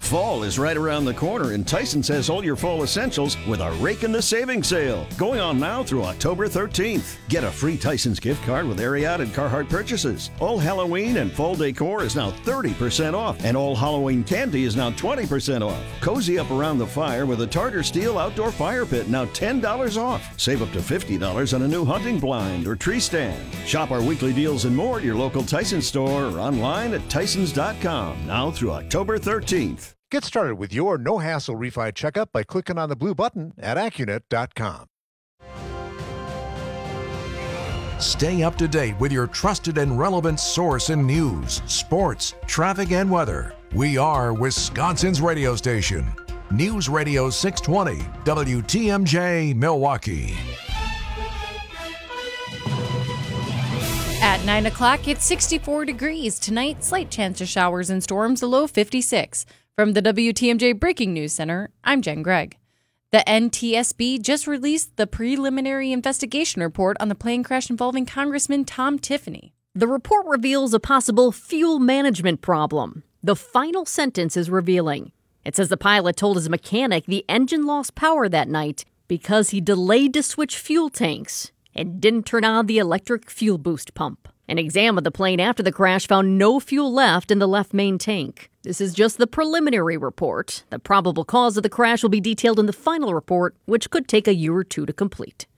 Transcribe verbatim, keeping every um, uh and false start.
Fall is right around the corner, and Tyson's has all your fall essentials with a Rake in the Savings Sale. Going on now through October thirteenth. Get a free Tyson's gift card with Ariat and Carhartt purchases. All Halloween and fall decor is now thirty percent off, and all Halloween candy is now twenty percent off. Cozy up around the fire with a Tartar Steel outdoor fire pit, now ten dollars off. Save up to fifty dollars on a new hunting blind or tree stand. Shop our weekly deals and more at your local Tyson's store or online at tysons dot com. Now through October thirteenth. Get started with your no-hassle refi checkup by clicking on the blue button at Accunet dot com. Stay up to date with your trusted and relevant source in news, sports, traffic, and weather. We are Wisconsin's radio station. News Radio six twenty, W T M J, Milwaukee. At nine o'clock, it's sixty-four degrees. Tonight, slight chance of showers and storms, a low fifty-six. From the W T M J Breaking News Center, I'm Jen Gregg. The N T S B just released the preliminary investigation report on the plane crash involving Congressman Tom Tiffany. The report reveals a possible fuel management problem. The final sentence is revealing. It says the pilot told his mechanic the engine lost power that night because he delayed to switch fuel tanks and didn't turn on the electric fuel boost pump. An exam of the plane after the crash found no fuel left in the left main tank. This is just the preliminary report. The probable cause of the crash will be detailed in the final report, which could take a year or two to complete.